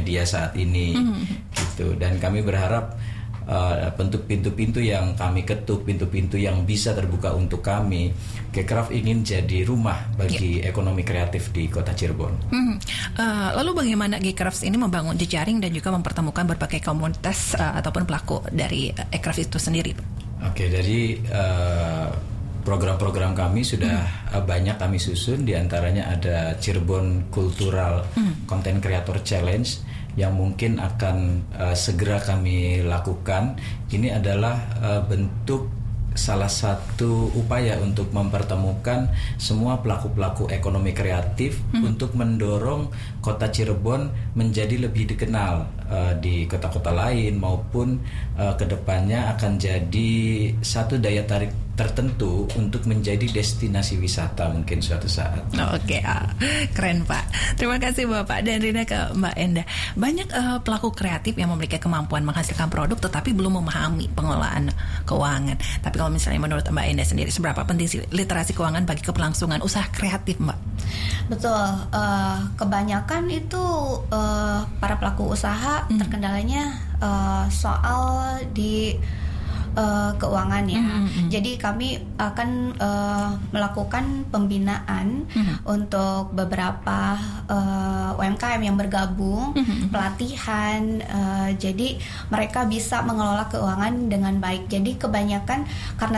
media saat ini, gitu. Dan kami berharap pintu-pintu yang kami ketuk, pintu-pintu yang bisa terbuka untuk kami, Gcraft ingin jadi rumah bagi ekonomi kreatif di Kota Cirebon. Lalu bagaimana Gcraft ini membangun jejaring dan juga mempertemukan berbagai komunitas ataupun pelaku dari Gcraft itu sendiri? Oke, jadi program-program kami sudah banyak kami susun. Di antaranya ada Cirebon Cultural Content Creator Challenge yang mungkin akan segera kami lakukan. Ini adalah bentuk salah satu upaya untuk mempertemukan semua pelaku-pelaku ekonomi kreatif untuk mendorong Kota Cirebon menjadi lebih dikenal di kota-kota lain, maupun kedepannya akan jadi satu daya tarik tertentu untuk menjadi destinasi wisata mungkin suatu saat. Oke, keren Pak. Terima kasih Bapak. Dan Rina ke Mbak Endah. Banyak pelaku kreatif yang memiliki kemampuan menghasilkan produk tetapi belum memahami pengelolaan keuangan. Tapi kalau misalnya menurut Mbak Endah sendiri, seberapa penting sih literasi keuangan bagi keberlangsungan usaha kreatif, Mbak? Betul. Kebanyakan itu para pelaku usaha terkendalanya soal di keuangan ya. Jadi kami akan melakukan pembinaan untuk beberapa UMKM yang bergabung, pelatihan. Jadi mereka bisa mengelola keuangan dengan baik. Jadi kebanyakan karena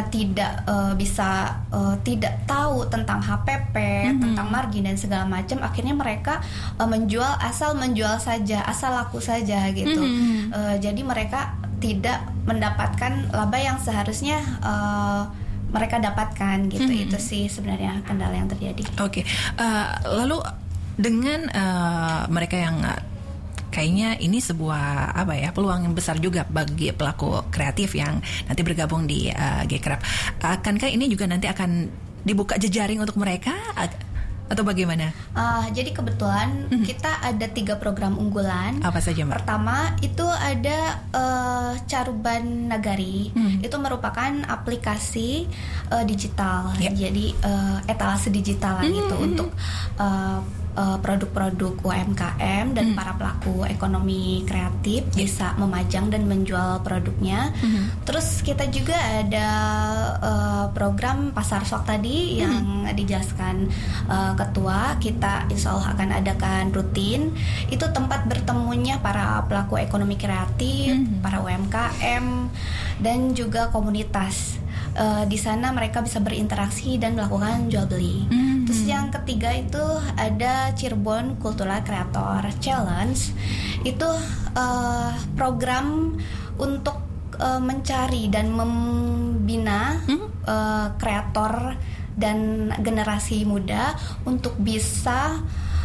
tidak tahu tentang HPP, tentang margin dan segala macam, akhirnya mereka asal menjual saja, asal laku saja gitu. Jadi mereka tidak mendapatkan laba yang seharusnya mereka dapatkan gitu. Itu sih sebenarnya kendala yang terjadi. Oke. Lalu dengan mereka yang kayaknya ini sebuah peluang yang besar juga bagi pelaku kreatif yang nanti bergabung di Gcraft. Akankah ini juga nanti akan dibuka jejaring untuk mereka atau bagaimana? Jadi kebetulan kita ada 3 program unggulan. Apa saja, Mbak? Pertama itu ada Caruban Nagari. Itu merupakan aplikasi digital. Jadi etalase digital gitu untuk produk-produk UMKM dan para pelaku ekonomi kreatif bisa memajang dan menjual produknya. Terus kita juga ada program Pasar Sok tadi yang dijelaskan Ketua. Kita insya Allah akan adakan rutin. Itu tempat bertemunya para pelaku ekonomi kreatif, para UMKM dan juga komunitas. Di sana mereka bisa berinteraksi dan melakukan jual beli. Terus yang ketiga itu ada Cirebon Cultural Creator Challenge. Itu program untuk mencari dan membina kreator dan generasi muda untuk bisa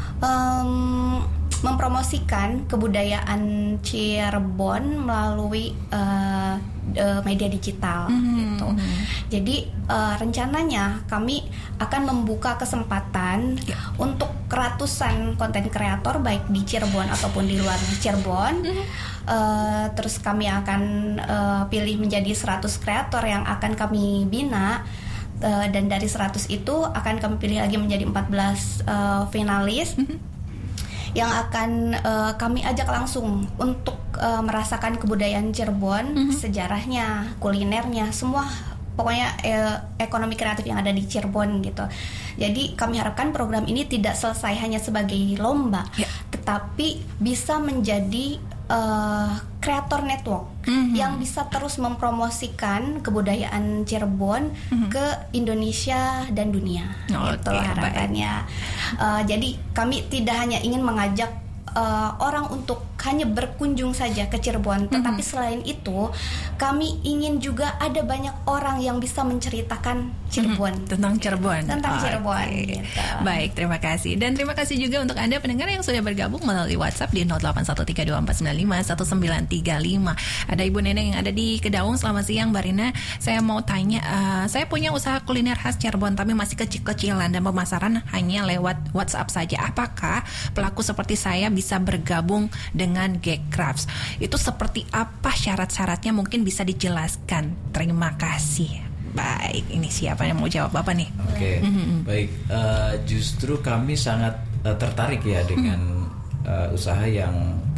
mempromosikan kebudayaan Cirebon melalui media digital gitu. Jadi rencananya kami akan membuka kesempatan untuk ratusan konten kreator baik di Cirebon ataupun di luar Cirebon. Terus kami akan pilih menjadi 100 kreator yang akan kami bina. Dan dari 100 itu akan kami pilih lagi menjadi 14 finalis yang akan kami ajak langsung untuk merasakan kebudayaan Cirebon, sejarahnya, kulinernya, semua pokoknya ekonomi kreatif yang ada di Cirebon gitu. Jadi kami harapkan program ini tidak selesai hanya sebagai lomba, tetapi bisa menjadi kreator network yang bisa terus mempromosikan kebudayaan Cirebon ke Indonesia dan dunia. Itu harapannya. Jadi kami tidak hanya ingin mengajak orang untuk hanya berkunjung saja ke Cirebon, tetapi selain itu kami ingin juga ada banyak orang yang bisa menceritakan Cirebon tentang Cirebon. Cirebon gitu. Baik, terima kasih. Dan terima kasih juga untuk Anda pendengar yang sudah bergabung melalui WhatsApp di 081324951935. Ada Ibu Neneng yang ada di Kedaung. Selamat siang Mbak Rina. Saya mau tanya, saya punya usaha kuliner khas Cirebon tapi masih kecil-kecilan dan pemasaran hanya lewat WhatsApp saja. Apakah pelaku seperti saya bisa bergabung dengan Gcraft? Itu seperti apa syarat-syaratnya, mungkin bisa dijelaskan. Terima kasih. Baik, ini siapa yang mau jawab, Bapak nih? Oke, baik. Justru kami sangat tertarik ya dengan usaha yang